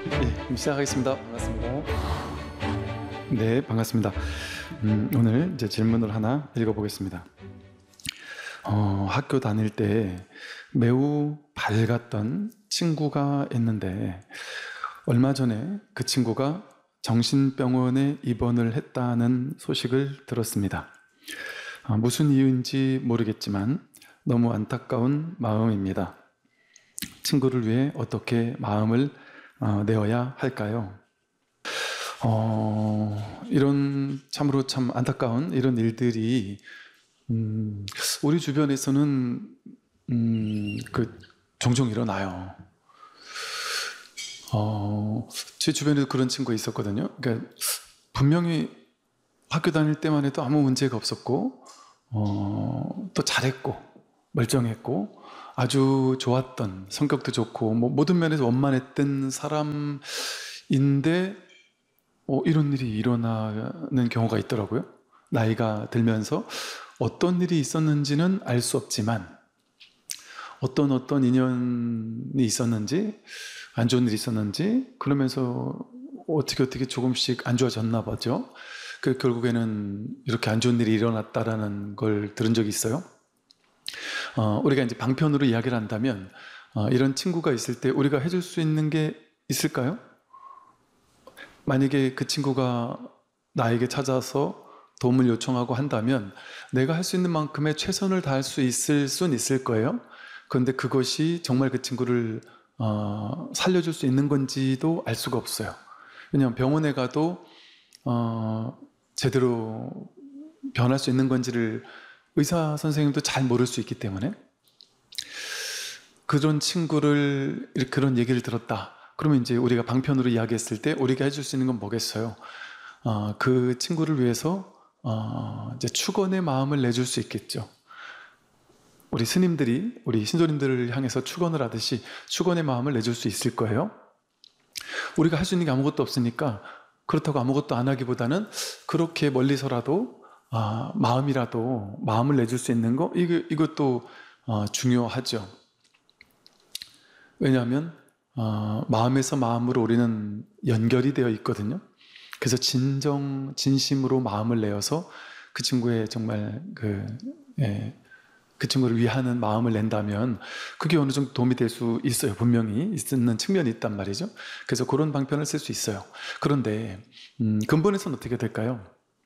네, 시작하겠습니다. 반갑습니다. 네, 반갑습니다. 오늘 이제 질문을 하나 읽어보겠습니다. 학교 다닐 때 매우 밝았던 친구가 있는데 얼마 전에 그 친구가 정신병원에 입원을 했다는 소식을 들었습니다. 무슨 이유인지 모르겠지만 너무 안타까운 마음입니다. 친구를 위해 어떻게 마음을 내어야 할까요? 이런 참으로 참 안타까운 이런 일들이 우리 주변에서는 종종 일어나요. 제 주변에도 그런 친구가 있었거든요. 그러니까 분명히 학교 다닐 때만 해도 아무 문제가 없었고 또 잘했고 멀쩡했고 아주 좋았던, 성격도 좋고 모든 면에서 원만했던 사람인데 이런 일이 일어나는 경우가 있더라고요. 나이가 들면서 어떤 일이 있었는지는 알 수 없지만 어떤 인연이 있었는지 안 좋은 일이 있었는지 그러면서 어떻게 조금씩 안 좋아졌나 보죠. 결국에는 이렇게 안 좋은 일이 일어났다라는 걸 들은 적이 있어요. 우리가 이제 방편으로 이야기를 한다면 이런 친구가 있을 때 우리가 해줄 수 있는 게 있을까요? 만약에 그 친구가 나에게 찾아서 도움을 요청하고 한다면 내가 할 수 있는 만큼의 최선을 다할 수 있을 순 있을 거예요. 그런데 그것이 정말 그 친구를 살려줄 수 있는 건지도 알 수가 없어요. 왜냐하면 병원에 가도 제대로 변할 수 있는 건지를 의사 선생님도 잘 모를 수 있기 때문에 그런 친구를 그런 얘기를 들었다. 그러면 이제 우리가 방편으로 이야기했을 때 우리가 해줄 수 있는 건 뭐겠어요? 그 친구를 위해서 이제 축원의 마음을 내줄 수 있겠죠. 우리 스님들이 우리 신도님들을 향해서 축원을 하듯이 축원의 마음을 내줄 수 있을 거예요. 우리가 할 수 있는 게 아무것도 없으니까 그렇다고 아무것도 안 하기보다는 그렇게 멀리서라도 마음을 내줄 수 있는 거 이것도 중요하죠. 왜냐하면 마음에서 마음으로 우리는 연결이 되어 있거든요. 그래서 진심으로 마음을 내어서 그 친구의 정말 그 친구를 위하는 마음을 낸다면 그게 어느 정도 도움이 될 수 있어요. 분명히 있는 측면이 있단 말이죠. 그래서 그런 방편을 쓸 수 있어요. 그런데 근본에서는 어떻게 될까요?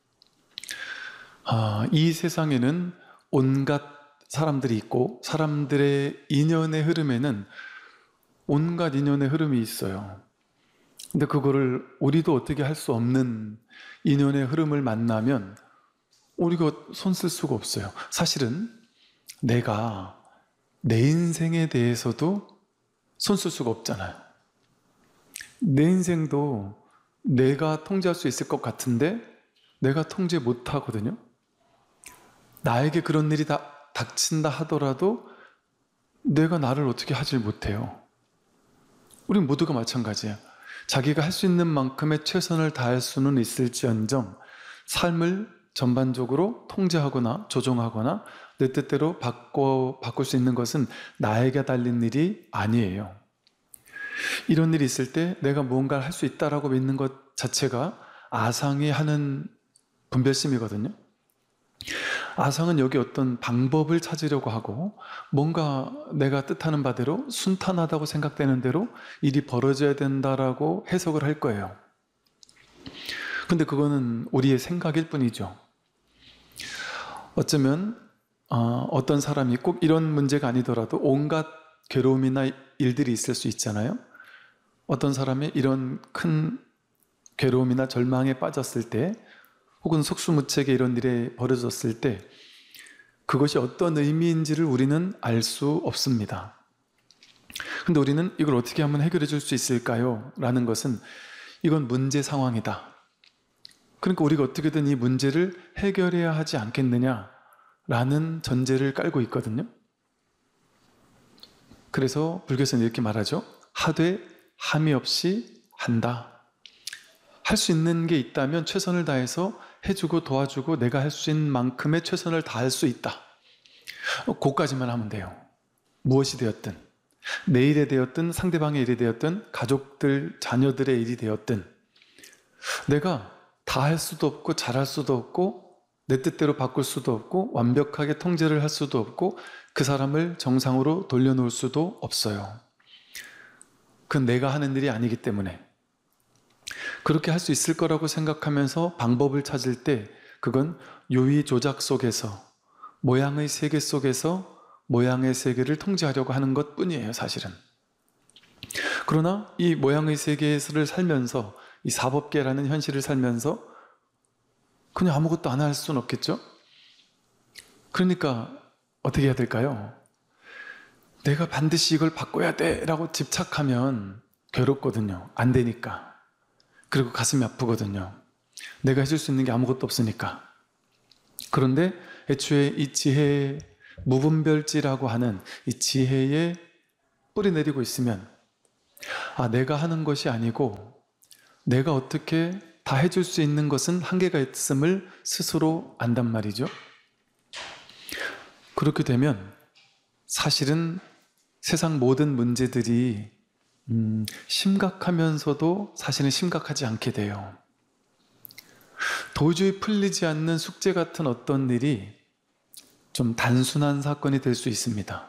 이 세상에는 온갖 사람들이 있고 사람들의 인연의 흐름에는 온갖 인연의 흐름이 있어요. 근데 그거를 우리도 어떻게 할 수 없는 인연의 흐름을 만나면 우리가 손 쓸 수가 없어요. 사실은 내가 내 인생에 대해서도 손 쓸 수가 없잖아요. 내 인생도 내가 통제할 수 있을 것 같은데 내가 통제 못 하거든요. 나에게 그런 일이 닥친다 하더라도 내가 나를 어떻게 하질 못해요. 우리 모두가 마찬가지예요. 자기가 할 수 있는 만큼의 최선을 다할 수는 있을지언정 삶을 전반적으로 통제하거나 조정하거나 내 뜻대로 바꿀 수 있는 것은 나에게 달린 일이 아니에요. 이런 일이 있을 때 내가 무언가를 할 수 있다라고 믿는 것 자체가 아상이 하는 분별심이거든요. 아상은 여기 어떤 방법을 찾으려고 하고 뭔가 내가 뜻하는 바대로 순탄하다고 생각되는 대로 일이 벌어져야 된다라고 해석을 할 거예요. 근데 그거는 우리의 생각일 뿐이죠. 어쩌면 어떤 사람이 꼭 이런 문제가 아니더라도 온갖 괴로움이나 일들이 있을 수 있잖아요. 어떤 사람이 이런 큰 괴로움이나 절망에 빠졌을 때 혹은 속수무책에 이런 일이 벌어졌을 때 그것이 어떤 의미인지를 우리는 알 수 없습니다. 근데 우리는 이걸 어떻게 하면 해결해 줄 수 있을까요? 라는 것은 이건 문제 상황이다. 그러니까 우리가 어떻게든 이 문제를 해결해야 하지 않겠느냐라는 전제를 깔고 있거든요. 그래서 불교에서는 이렇게 말하죠. 하되 함이 없이 한다. 할 수 있는 게 있다면 최선을 다해서 해주고 도와주고 내가 할 수 있는 만큼의 최선을 다할 수 있다. 그것까지만 하면 돼요. 무엇이 되었든. 내 일이 되었든 상대방의 일이 되었든 가족들, 자녀들의 일이 되었든 내가 다 할 수도 없고 잘할 수도 없고 내 뜻대로 바꿀 수도 없고 완벽하게 통제를 할 수도 없고 그 사람을 정상으로 돌려놓을 수도 없어요. 그건 내가 하는 일이 아니기 때문에. 그렇게 할 수 있을 거라고 생각하면서 방법을 찾을 때 그건 요의 조작 속에서, 모양의 세계 속에서 모양의 세계를 통제하려고 하는 것 뿐이에요, 사실은. 그러나 이 모양의 세계를 살면서, 이 사법계라는 현실을 살면서 그냥 아무것도 안 할 수는 없겠죠? 그러니까 어떻게 해야 될까요? 내가 반드시 이걸 바꿔야 돼 라고 집착하면 괴롭거든요. 안 되니까. 그리고 가슴이 아프거든요. 내가 해줄 수 있는 게 아무것도 없으니까. 그런데 애초에 이 지혜의 무분별지라고 하는 이 지혜에 뿌리 내리고 있으면 내가 하는 것이 아니고 내가 어떻게 다 해줄 수 있는 것은 한계가 있음을 스스로 안단 말이죠. 그렇게 되면 사실은 세상 모든 문제들이 심각하면서도 사실은 심각하지 않게 돼요. 도저히 풀리지 않는 숙제 같은 어떤 일이 좀 단순한 사건이 될 수 있습니다.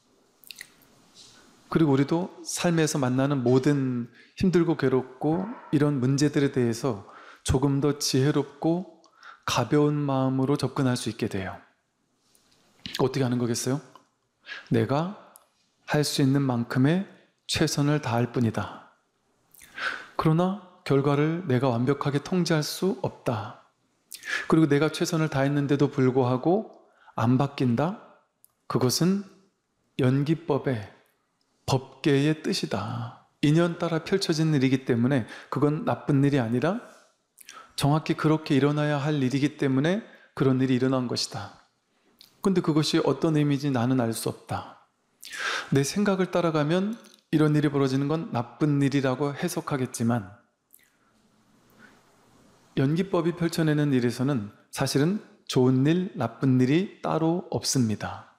그리고 우리도 삶에서 만나는 모든 힘들고 괴롭고 이런 문제들에 대해서 조금 더 지혜롭고 가벼운 마음으로 접근할 수 있게 돼요. 어떻게 하는 거겠어요? 내가 할 수 있는 만큼의 최선을 다할 뿐이다. 그러나 결과를 내가 완벽하게 통제할 수 없다. 그리고 내가 최선을 다했는데도 불구하고 안 바뀐다? 그것은 연기법의 법계의 뜻이다. 인연 따라 펼쳐진 일이기 때문에 그건 나쁜 일이 아니라 정확히 그렇게 일어나야 할 일이기 때문에 그런 일이 일어난 것이다. 근데 그것이 어떤 의미인지 나는 알 수 없다. 내 생각을 따라가면 이런 일이 벌어지는 건 나쁜 일이라고 해석하겠지만 연기법이 펼쳐내는 일에서는 사실은 좋은 일, 나쁜 일이 따로 없습니다.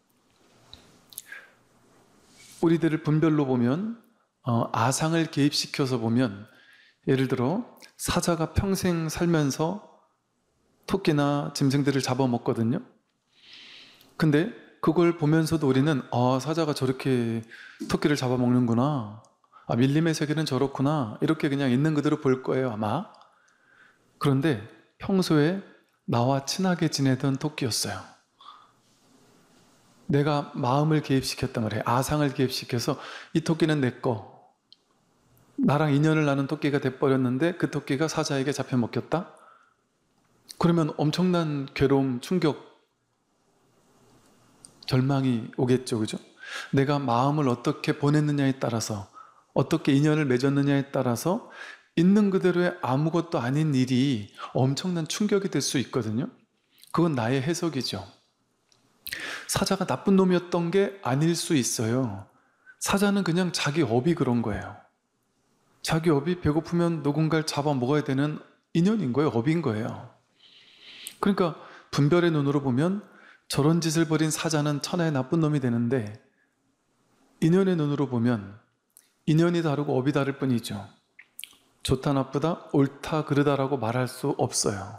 우리들을 분별로 보면 아상을 개입시켜서 보면 예를 들어 사자가 평생 살면서 토끼나 짐승들을 잡아먹거든요. 근데 그걸 보면서도 우리는 사자가 저렇게 토끼를 잡아먹는구나, 밀림의 세계는 저렇구나, 이렇게 그냥 있는 그대로 볼 거예요, 아마. 그런데 평소에 나와 친하게 지내던 토끼였어요. 내가 마음을 개입시켰단 말이에요. 아상을 개입시켜서 이 토끼는 내 거, 나랑 인연을 나눈 토끼가 돼버렸는데 그 토끼가 사자에게 잡혀 먹혔다? 그러면 엄청난 괴로움, 충격, 절망이 오겠죠, 그죠? 내가 마음을 어떻게 보냈느냐에 따라서, 어떻게 인연을 맺었느냐에 따라서 있는 그대로의 아무것도 아닌 일이 엄청난 충격이 될 수 있거든요. 그건 나의 해석이죠. 사자가 나쁜 놈이었던 게 아닐 수 있어요. 사자는 그냥 자기 업이 그런 거예요. 자기 업이 배고프면 누군가를 잡아 먹어야 되는 인연인 거예요. 업인 거예요. 그러니까 분별의 눈으로 보면 저런 짓을 벌인 사자는 천하의 나쁜 놈이 되는데, 인연의 눈으로 보면 인연이 다르고 업이 다를 뿐이죠. 좋다 나쁘다, 옳다 그르다라고 말할 수 없어요.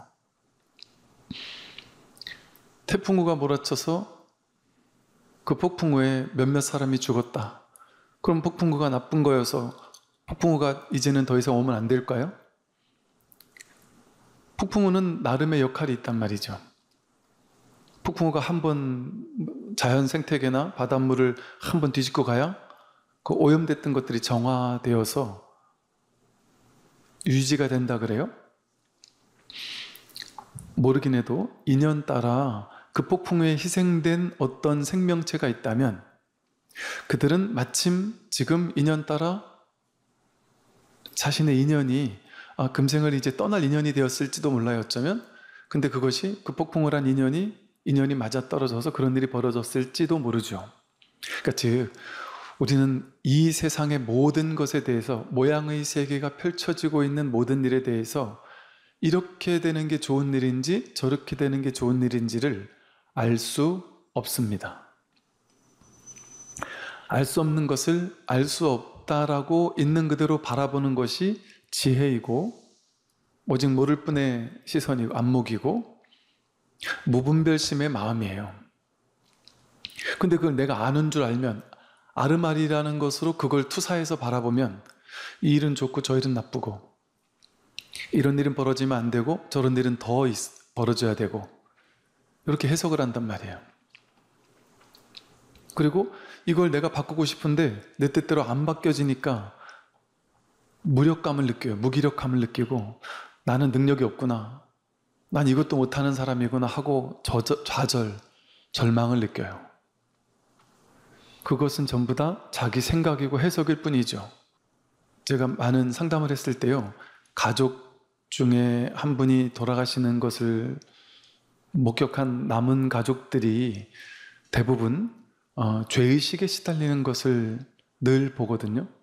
태풍우가 몰아쳐서 그 폭풍우에 몇몇 사람이 죽었다. 그럼 폭풍우가 나쁜 거여서 폭풍우가 이제는 더 이상 오면 안 될까요? 폭풍우는 나름의 역할이 있단 말이죠. 폭풍우가 한번 자연 생태계나 바닷물을 한번 뒤집고 가야 그 오염됐던 것들이 정화되어서 유지가 된다 그래요? 모르긴 해도 인연 따라 그 폭풍우에 희생된 어떤 생명체가 있다면 그들은 마침 지금 인연 따라 자신의 인연이 금생을 이제 떠날 인연이 되었을지도 몰라요, 어쩌면. 근데 그것이 그 폭풍우란 인연이 맞아떨어져서 그런 일이 벌어졌을지도 모르죠. 그러니까 즉 우리는 이 세상의 모든 것에 대해서, 모양의 세계가 펼쳐지고 있는 모든 일에 대해서 이렇게 되는 게 좋은 일인지 저렇게 되는 게 좋은 일인지를 알 수 없습니다. 알 수 없는 것을 알 수 없다라고 있는 그대로 바라보는 것이 지혜이고 오직 모를 뿐의 시선이고 안목이고 무분별심의 마음이에요. 근데 그걸 내가 아는 줄 알면 아르마리라는 것으로 그걸 투사해서 바라보면 이 일은 좋고 저 일은 나쁘고 이런 일은 벌어지면 안 되고 저런 일은 더 벌어져야 되고 이렇게 해석을 한단 말이에요. 그리고 이걸 내가 바꾸고 싶은데 내 뜻대로 안 바뀌어지니까 무력감을 느껴요. 무기력함을 느끼고 나는 능력이 없구나. 난 이것도 못하는 사람이구나 하고 좌절, 절망을 느껴요. 그것은 전부 다 자기 생각이고 해석일 뿐이죠. 제가 많은 상담을 했을 때요. 가족 중에 한 분이 돌아가시는 것을 목격한 남은 가족들이 대부분 죄의식에 시달리는 것을 늘 보거든요.